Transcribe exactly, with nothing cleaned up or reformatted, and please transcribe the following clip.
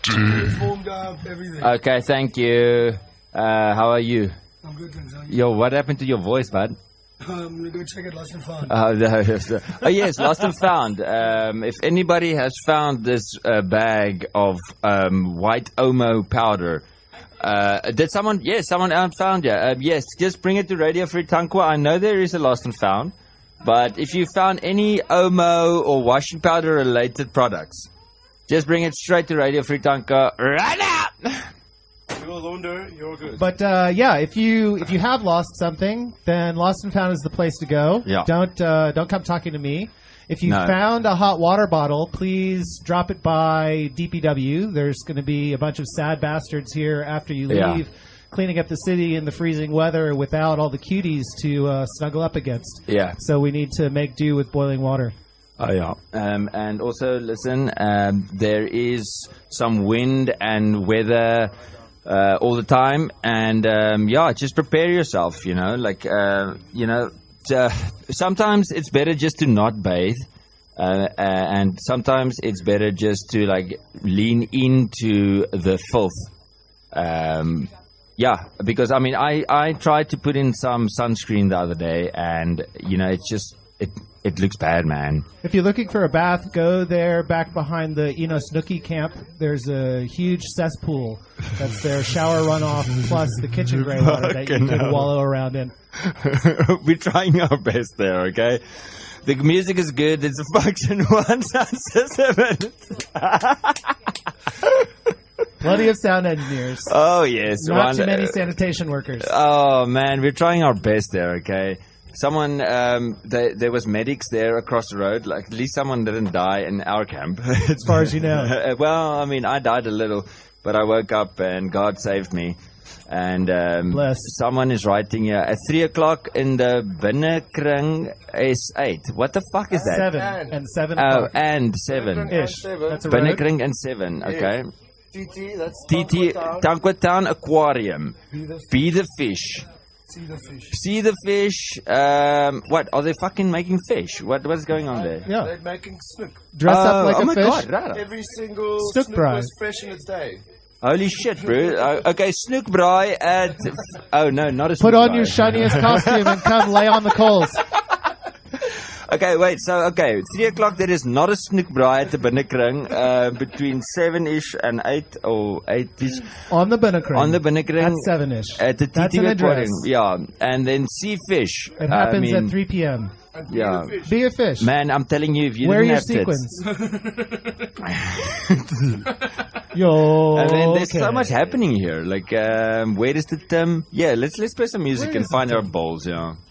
Formed up, everything. Okay, thank you. Uh, how are you? I'm good, thanks. How are you? Yo, what happened to your voice, bud? I'm going to go check it, Lost and Found. Uh, the, oh, yes, Lost and Found. Um, if anybody has found this uh, bag of um, white Omo powder, uh, did someone, yes, someone else found it. Uh, yes, just bring it to Radio Free Tankwa. I know there is a Lost and Found, but if you found any Omo or washing powder related products, just bring it straight to Radio Free Tankwa right now. You're launder, you're good. But uh, yeah, if you if you have lost something, then Lost and Found is the place to go. Yeah. Don't uh, don't come talking to me. If you No. found a hot water bottle, please drop it by D P W. There's going to be a bunch of sad bastards here after you Yeah. leave, cleaning up the city in the freezing weather without all the cuties to uh, snuggle up against. Yeah. So we need to make do with boiling water. Oh, yeah. Um, and also, listen, um, there is some wind and weather uh, all the time. And, um, yeah, just prepare yourself, you know. Like, uh, you know, uh, sometimes it's better just to not bathe. Uh, uh, and sometimes it's better just to, like, lean into the filth. Um, yeah, because, I mean, I, I tried to put in some sunscreen the other day. And, you know, it's just... It, It looks bad, man. If you're looking for a bath, go there back behind the Eno Snooki camp. There's a huge cesspool that's their shower runoff plus the kitchen gray water that you Fucking can hell. wallow around in. We're trying our best there, okay? The music is good. It's a function one sound system. Plenty of sound engineers. Oh, yes. Not one- too many sanitation workers. Oh, man. We're trying our best there, okay? Someone, um, they, there was medics there across the road. Like, at least someone didn't die in our camp. As far as you know. Well, I mean, I died a little, but I woke up and God saved me. And um, Bless. someone is writing here, at three o'clock in the Binnekring S eight. What the fuck is that? Seven And- and seven Oh, o'clock. and seven. Ish. Seven. That's a road. Binnekring and seven, okay. T T, that's T T, Tankwa Town. Tankwa Town Aquarium. Be the, Be the fish. see the fish. See the fish. Um, what are they fucking making fish? What what's going on there? Yeah. They're making snook. Dress Oh, up like oh a my fish. God, rara. Every single Snook snook, braai. was fresh in its day. Holy shit, bro. Uh, okay, snook braai at. Oh no, not a snook Put on braai. your shiniest costume and come lay on the coals. Okay, wait. So, okay, three o'clock. There is not a snook braai at the Binnekring. Uh, between seven ish and eight or eight ish On the Binnekring. on the Binnekring. At seven-ish. At the That's T T an address. Aquarium. Yeah, and then sea fish. It happens I mean, at three p.m. And be Yeah. the fish. Be a fish. Man, I'm telling you, if you Wear didn't your have sequins. tits. Yo. And then there's okay. so much happening here. Like, um, where is the um? Yeah, let's let's play some music Where and is find the our Tim? bowls. Yeah.